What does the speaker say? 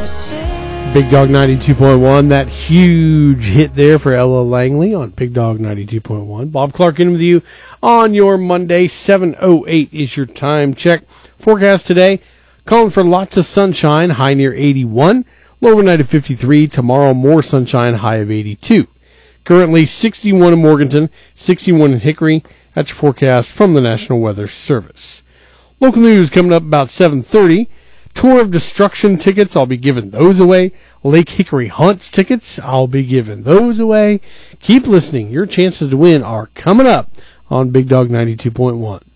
Big Dog 92.1, that huge hit there for Ella Langley on Big Dog 92.1. Bob Clark in with you on your Monday. 7:08 is your time check. Forecast today, calling for lots of sunshine, high near 81, low overnight of 53. Tomorrow, more sunshine, high of 82. Currently 61 in Morganton, 61 in Hickory. That's your forecast from the National Weather Service. Local news coming up about 7:30. Tour of Destruction tickets, I'll be giving those away. Lake Hickory Hunts tickets, I'll be giving those away. Keep listening. Your chances to win are coming up on Big Dog 92.1.